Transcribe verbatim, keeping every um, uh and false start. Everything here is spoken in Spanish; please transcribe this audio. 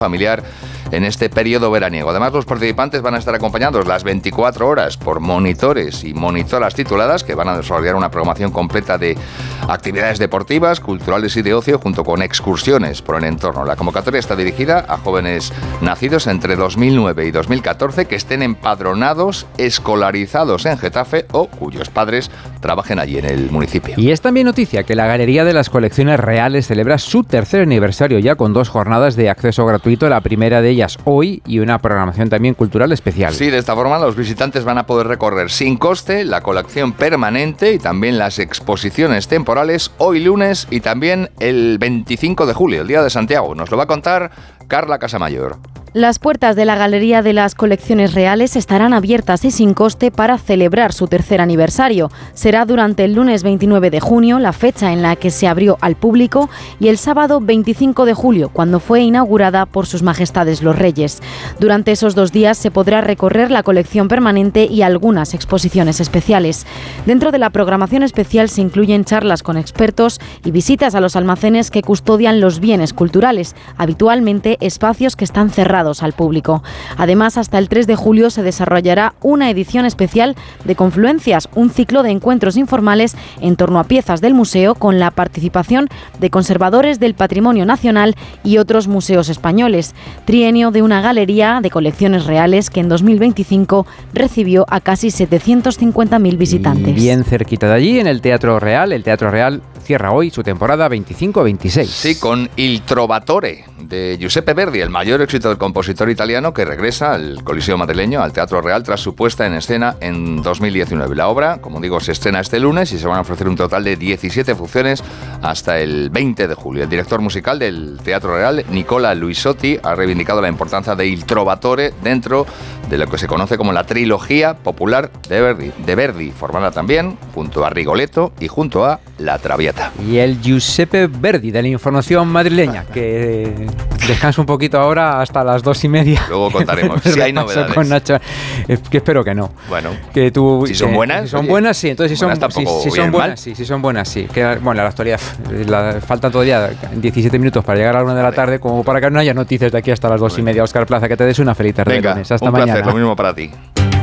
familiar en este periodo veraniego. Además, los participantes van a estar acompañados las veinticuatro horas por monitores y monitoras tituladas que van a desarrollar una programación completa de actividades deportivas, culturales y de ocio, junto con excursiones por el entorno. La convocatoria está dirigida a jóvenes nacidos entre dos mil nueve y dos mil catorce que estén empadronados, escolarizados en Getafe o cuyos padres trabajen allí en el municipio. Y es también noticia que la Galería de las Colecciones Reales celebra su tercer aniversario ya con dos jornadas de acceso gratuito, la primera de ellas hoy y una programación también cultural especial. Sí, de esta forma los visitantes van a poder recorrer sin coste la colección permanente y también las exposiciones temporales hoy lunes y también el veinticinco de julio, el Día de Santiago. Nos lo va a contar Carla Casamayor. Las puertas de la Galería de las Colecciones Reales estarán abiertas y sin coste para celebrar su tercer aniversario. Será durante el lunes veintinueve de junio, la fecha en la que se abrió al público, y el sábado veinticinco de julio, cuando fue inaugurada por sus majestades los Reyes. Durante esos dos días se podrá recorrer la colección permanente y algunas exposiciones especiales. Dentro de la programación especial se incluyen charlas con expertos y visitas a los almacenes que custodian los bienes culturales, habitualmente espacios que están cerrados al público. Además, hasta el tres de julio se desarrollará una edición especial de Confluencias, un ciclo de encuentros informales en torno a piezas del museo con la participación de conservadores del patrimonio nacional y otros museos españoles. Trienio de una galería de colecciones reales que en dos mil veinticinco recibió a casi setecientos cincuenta mil visitantes. Y bien cerquita de allí, en el Teatro Real, el Teatro Real cierra hoy su temporada veinticinco veintiséis. Sí, con Il Trovatore de Giuseppe Verdi, el mayor éxito del compositor italiano, que regresa al Coliseo madrileño, al Teatro Real, tras su puesta en escena en dos mil diecinueve. La obra, como digo, se estrena este lunes y se van a ofrecer un total de diecisiete funciones hasta el veinte de julio. El director musical del Teatro Real, Nicola Luisotti, ha reivindicado la importancia de Il Trovatore dentro de lo que se conoce como la trilogía popular de Verdi, de Verdi, formada también junto a Rigoletto y junto a La Traviata. Y el Giuseppe Verdi de la información madrileña, que descansa un poquito ahora hasta las dos y media. Luego contaremos si hay novedades. Con Nacho, eh, que espero que no. Bueno, que tú, si son que, buenas. Si son oye, buenas, sí. Entonces, si buenas son, si, si son buenas, sí. Si son buenas, sí. Que, bueno, la actualidad, la, faltan todavía diecisiete minutos para llegar a la una de la tarde, como para que no haya noticias de aquí hasta las dos y media. Óscar Plaza, que te des una feliz tarde. Venga, lunes. Hasta un mañana. placer, lo mismo para ti.